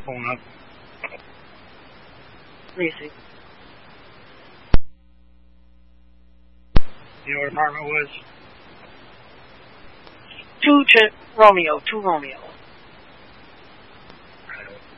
Pulling up. Lacey. You know what apartment was? 2 Romeo.